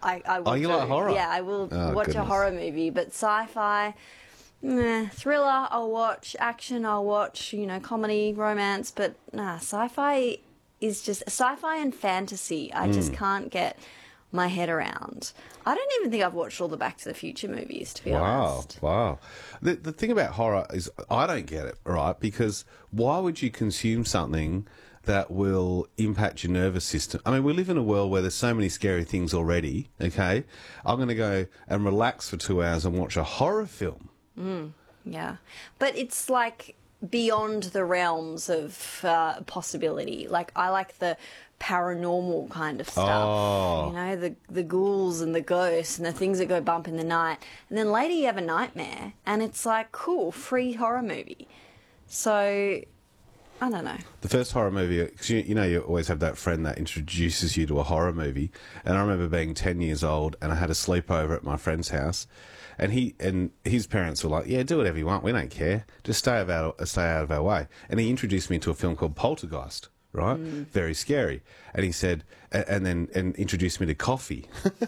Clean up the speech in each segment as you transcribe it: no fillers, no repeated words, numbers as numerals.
I will. Oh, you like horror? Yeah, I will watch goodness. a horror movie, but sci-fi, thriller, I'll watch. Action, I'll watch. Comedy, romance, but sci-fi is just sci-fi and fantasy. I just can't get my head around. I don't even think I've watched all the Back to the Future movies, to be honest. Wow. The thing about horror is I don't get it, right? Because why would you consume something that will impact your nervous system? I mean, we live in a world where there's so many scary things already, okay? I'm going to go and relax for 2 hours and watch a horror film. Yeah. But it's like beyond the realms of possibility. Like, I like the paranormal kind of stuff. Oh. The ghouls and the ghosts and the things that go bump in the night. And then later you have a nightmare and it's like, cool, free horror movie. So, I don't know. The first horror movie, because you always have that friend that introduces you to a horror movie. And I remember being 10 years old and I had a sleepover at my friend's house. And his parents were like, yeah, do whatever you want. We don't care. Just stay out of our way. And he introduced me to a film called Poltergeist, right? Very scary. And he said, and introduced me to coffee.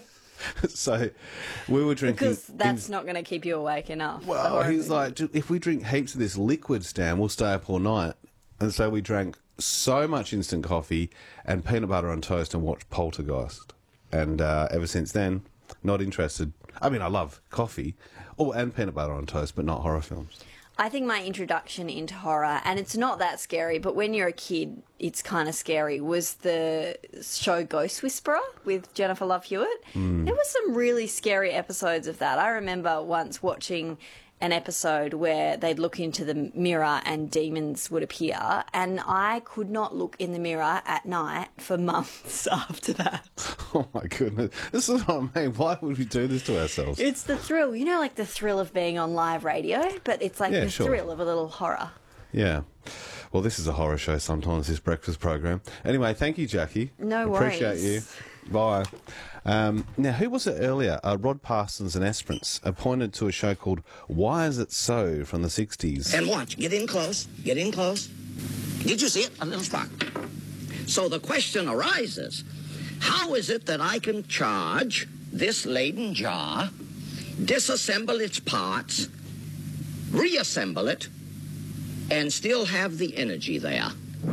So we were drinking. Because that's not going to keep you awake enough. Well, he's like, if we drink heaps of this liquid, Stan, we'll stay up all night. And so we drank so much instant coffee and peanut butter on toast and watched Poltergeist. And ever since then, not interested. I mean, I love coffee and peanut butter on toast, but not horror films. I think my introduction into horror, and it's not that scary, but when you're a kid, it's kind of scary, was the show Ghost Whisperer with Jennifer Love Hewitt. There were some really scary episodes of that. I remember once watching an episode where they'd look into the mirror and demons would appear, and I could not look in the mirror at night for months after that. Oh, my goodness. This is what I mean. Why would we do this to ourselves? It's the thrill. Like the thrill of being on live radio, but it's like the thrill of a little horror. Yeah. Well, this is a horror show sometimes, this breakfast program. Anyway, thank you, Jackie. No worries. Appreciate you. Bye. Now, who was it earlier? Rod Parsons and Esperance appointed to a show called Why Is It So from the 60s. And watch. Get in close. Get in close. Did you see it? A little spark. So the question arises, how is it that I can charge this Leyden jar, disassemble its parts, reassemble it, and still have the energy there?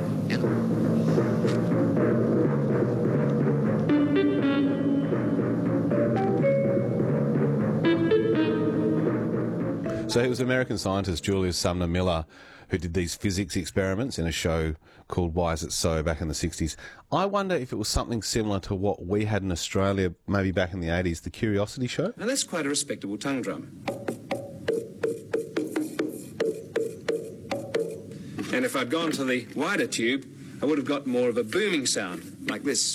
So it was American scientist Julius Sumner Miller who did these physics experiments in a show called Why Is It So back in the 60s. I wonder if it was something similar to what we had in Australia maybe back in the 80s, the Curiosity Show. Now that's quite a respectable tongue drum. And if I'd gone to the wider tube, I would have got more of a booming sound, like this.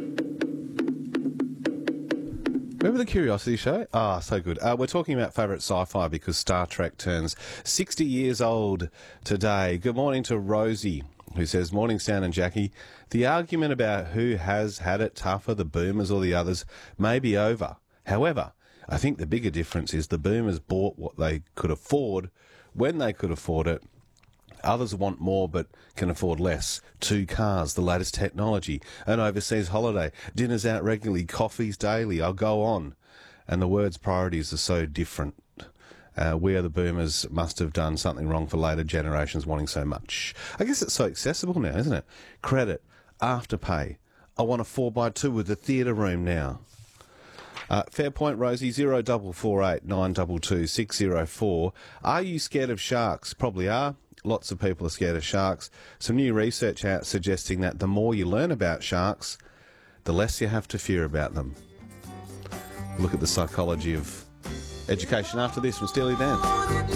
Remember the Curiosity Show? Ah, so good. We're talking about favourite sci-fi because Star Trek turns 60 years old today. Good morning to Rosie, who says, morning, Stan and Jackie. The argument about who has had it tougher, the boomers or the others, may be over. However, I think the bigger difference is the boomers bought what they could afford when they could afford it. Others want more but can afford less. 2 cars, the latest technology, an overseas holiday, dinners out regularly, coffees daily. I'll go on. And the words priorities are so different. We are the boomers must have done something wrong for later generations wanting so much. I guess it's so accessible now, isn't it? Credit, afterpay. I want a 4x2 with a theatre room now. Fair point, Rosie, 0448 922 604. Are you scared of sharks? Probably are. Lots of people are scared of sharks. Some new research out suggesting that the more you learn about sharks, the less you have to fear about them. Look at the psychology of education after this from Steely Dan.